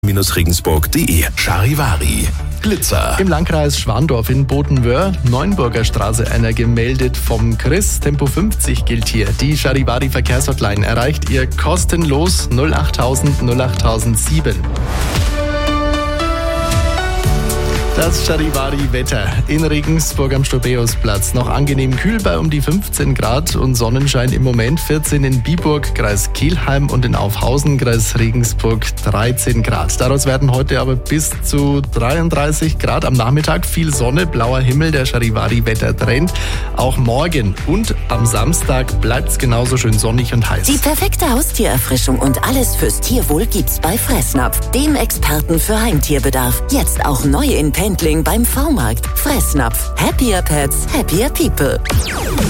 regensburg.de. Charivari. Glitzer. Im Landkreis Schwandorf in Bodenwöhr, Neuenburger Straße, einer gemeldet vom Chris. Tempo 50 gilt hier. Die Charivari Verkehrshotline erreicht ihr kostenlos 08000 08007. Das Charivari-Wetter in Regensburg am Stobeusplatz. Noch angenehm kühl bei um die 15 Grad und Sonnenschein im Moment. 14 in Biburg, Kreis Kelheim, und in Aufhausen, Kreis Regensburg 13 Grad. Daraus werden heute aber bis zu 33 Grad am Nachmittag. Viel Sonne, blauer Himmel, der Charivari-Wetter-Trend. Auch morgen und am Samstag bleibt es genauso schön sonnig und heiß. Die perfekte Haustiererfrischung und alles fürs Tierwohl gibt's bei Fressnapf, dem Experten für Heimtierbedarf. Jetzt auch neu in Pendling beim V-Markt. Fressnapf. Happier Pets, happier people.